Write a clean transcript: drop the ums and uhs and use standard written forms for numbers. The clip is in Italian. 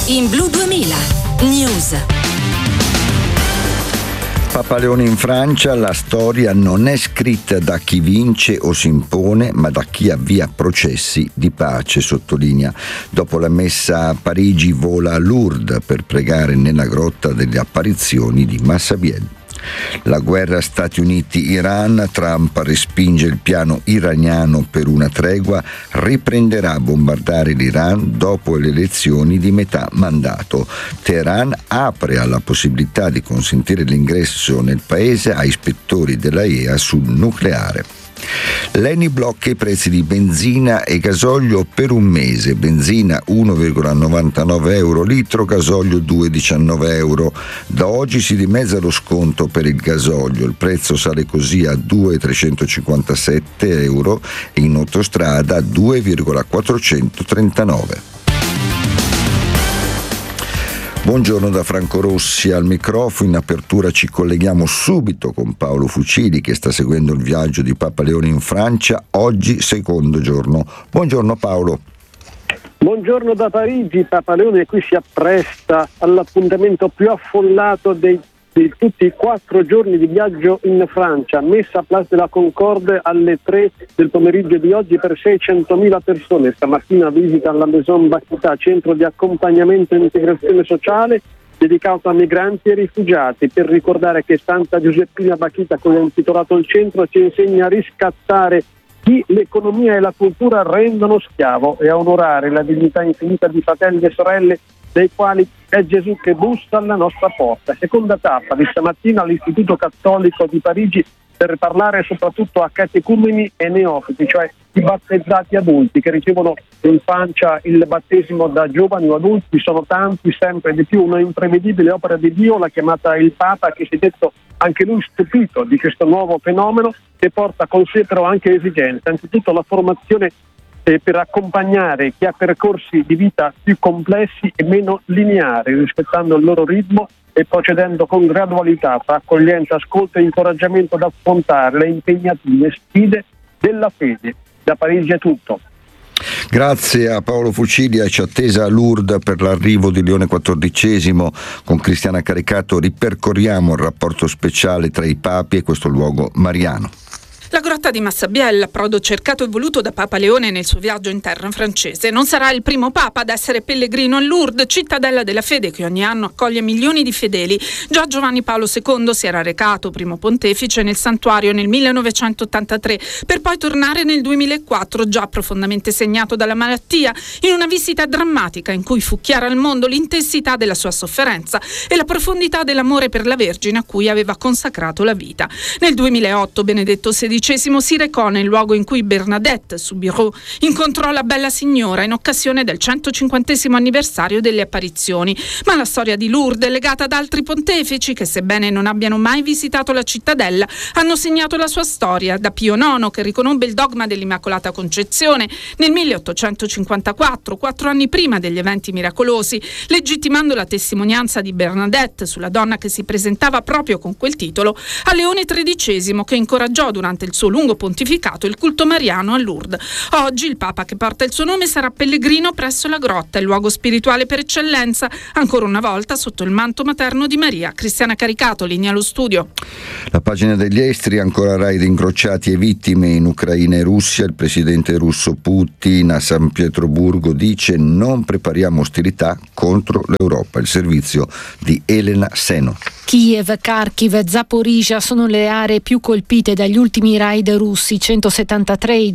In Blu 2000 News. Papa Leone in Francia: la storia non è scritta da chi vince o si impone, ma da chi avvia processi di pace, sottolinea. Dopo la messa a Parigi vola a Lourdes per pregare nella grotta delle apparizioni di Massabielle. La guerra Stati Uniti-Iran: Trump respinge il piano iraniano per una tregua, riprenderà a bombardare l'Iran dopo le elezioni di metà mandato. Teheran apre alla possibilità di consentire l'ingresso nel paese a ispettori dell'AEA sul nucleare. L'ENI blocca i prezzi di benzina e gasolio per un mese. Benzina 1,99 euro litro, gasolio 2,19 euro. Da oggi si dimezza lo sconto per il gasolio. Il prezzo sale così a 2,357 euro e in autostrada a 2,439. Buongiorno da Franco Rossi al microfono. In apertura ci colleghiamo subito con Paolo Fucili, che sta seguendo il viaggio di Papa Leone in Francia, oggi secondo giorno. Buongiorno Paolo. Buongiorno da Parigi. Papa Leone qui si appresta all'appuntamento più affollato di tutti i 4 giorni di viaggio in Francia, messa a Place de la Concorde alle 3 del pomeriggio di oggi per 600.000 persone. Stamattina visita alla Maison Bakhita, centro di accompagnamento e integrazione sociale dedicato a migranti e rifugiati, per ricordare che Santa Giuseppina Bakhita, come ha intitolato il centro, ci insegna a riscattare chi l'economia e la cultura rendono schiavo e a onorare la dignità infinita di fratelli e sorelle dei quali è Gesù che bussa alla nostra porta. Seconda tappa di stamattina all'Istituto Cattolico di Parigi per parlare soprattutto a catecumeni e neofiti, cioè i battezzati adulti che ricevono in Francia il battesimo da giovani o adulti. Sono tanti, sempre di più, una imprevedibile opera di Dio, l'ha chiamata il Papa, che si è detto anche lui stupito di questo nuovo fenomeno, che porta con sé però anche esigenze. Anzitutto la formazione per accompagnare chi ha percorsi di vita più complessi e meno lineari, rispettando il loro ritmo e procedendo con gradualità fra accoglienza, ascolto e incoraggiamento ad affrontare le impegnative sfide della fede. Da Parigi è tutto. Grazie a Paolo Fucili. Ci attesa a Lourdes per l'arrivo di Leone XIV. Con Cristiana Caricato ripercorriamo il rapporto speciale tra i papi e questo luogo mariano. La grotta di Massabielle, approdo cercato e voluto da Papa Leone nel suo viaggio in terra francese. Non sarà il primo papa ad essere pellegrino a Lourdes, cittadella della fede che ogni anno accoglie milioni di fedeli. Già Giovanni Paolo II si era recato, primo pontefice, nel santuario nel 1983, per poi tornare nel 2004, già profondamente segnato dalla malattia, in una visita drammatica in cui fu chiara al mondo l'intensità della sua sofferenza e la profondità dell'amore per la Vergine a cui aveva consacrato la vita. Nel 2008 Benedetto XVI si recò nel luogo in cui Bernadette Soubirous incontrò la Bella Signora in occasione del 150° anniversario delle apparizioni. Ma la storia di Lourdes è legata ad altri pontefici che, sebbene non abbiano mai visitato la cittadella, hanno segnato la sua storia, da Pio IX, che riconobbe il dogma dell'Immacolata Concezione nel 1854, 4 anni prima degli eventi miracolosi, legittimando la testimonianza di Bernadette sulla donna che si presentava proprio con quel titolo, a Leone XIII, che incoraggiò durante il suo lungo pontificato il culto mariano a Lourdes. Oggi il Papa che porta il suo nome sarà pellegrino presso la grotta, il luogo spirituale per eccellenza, ancora una volta sotto il manto materno di Maria. Cristiana Caricato, linea allo studio. La pagina degli esteri, ancora raid incrociati e vittime in Ucraina e Russia. Il presidente russo Putin a San Pietroburgo dice: non prepariamo ostilità contro l'Europa. Il servizio di Elena Seno. Kiev, Kharkiv, Zaporizhzhia sono le aree più colpite dagli ultimi raid russi, 173